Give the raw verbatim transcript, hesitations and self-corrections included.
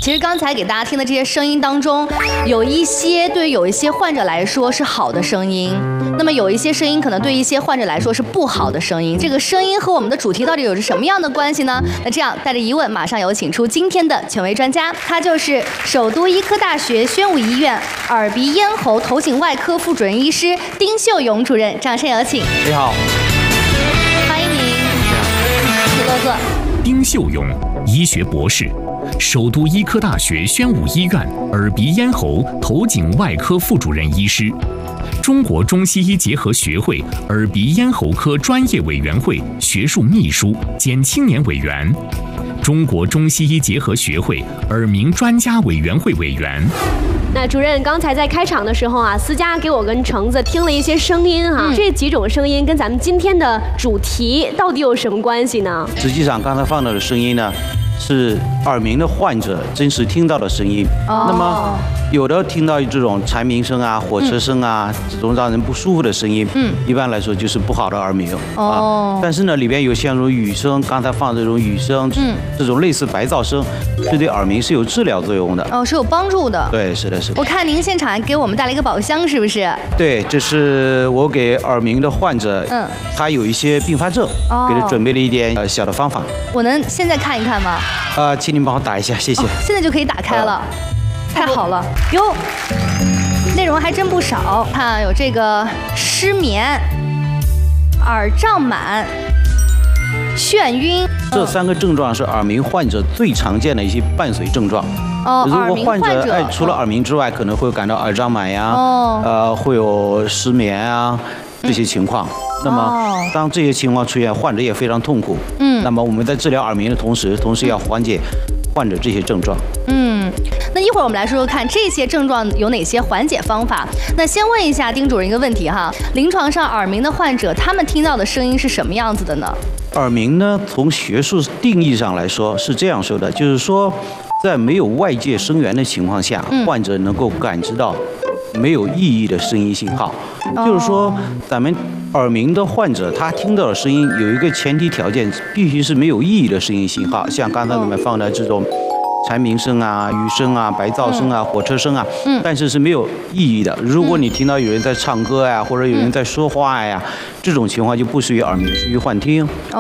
其实刚才给大家听的这些声音当中，有一些对于有一些患者来说是好的声音，那么有一些声音可能对一些患者来说是不好的声音。这个声音和我们的主题到底有着什么样的关系呢？那这样带着疑问，马上有请出今天的权威专家，他就是首都医科大学宣武医院耳鼻咽喉头颈外科副主任医师丁秀勇主任，掌声有请。 你好， 欢迎您，请落座。 丁秀勇，医学博士，首都医科大学宣武医院耳鼻咽喉头颈外科副主任医师，中国中西医结合学会耳鼻咽喉科专业委员会学术秘书兼青年委员，中国中西医结合学会耳鸣专家委员会委员。 那主任刚才在开场的时候啊，思佳给我跟橙子听了一些声音哈、啊嗯，这几种声音跟咱们今天的主题到底有什么关系呢？ 实际上刚才放到的声音呢，是耳鸣的患者真实听到的声音。哦、那么有的听到这种蝉鸣声啊、火车声啊、嗯、这种让人不舒服的声音，嗯，一般来说就是不好的耳鸣。哦、啊，但是呢，里边有像这种雨声，刚才放这种雨声，嗯，这种类似白噪声，是对耳鸣是有治疗作用的。 哦，是有帮助的。 对，是的，是的。 我看您现场还给我们带了一个宝箱，是不是？ 对，这是我给耳鸣的患者，嗯，他有一些并发症，哦、给他准备了一点呃小的方法。 我能现在看一看吗？ 呃，请您帮我打一下，谢谢。哦、 现在就可以打开了。呃太好了哟，内容还真不少。看有这个失眠、耳胀满、眩晕， 这三个症状是耳鸣患者最常见的一些伴随症状。哦，如果患者哎除了耳鸣之外，可能会感到耳胀满呀，哦，呃，会有失眠啊这些情况。嗯、那么当这些情况出现，患者也非常痛苦。嗯，那么我们在治疗耳鸣的同时，同时要缓解患者这些症状。 嗯，那一会儿我们来说说看这些症状有哪些缓解方法。那先问一下丁主任一个问题哈，临床上耳鸣的患者他们听到的声音是什么样子的呢？ 耳鸣呢，从学术定义上来说是这样说的，就是说在没有外界声源的情况下，嗯、患者能够感知到没有意义的声音信号。哦、就是说咱们耳鸣的患者他听到的声音有一个前提条件，必须是没有意义的声音信号，像刚才我们放的这种蝉鸣声啊、雨声啊、白噪声啊、嗯、火车声啊，嗯，但是是没有意义的。如果你听到有人在唱歌呀、啊，或者有人在说话呀，嗯、这种情况就不属于耳鸣，属于幻听。哦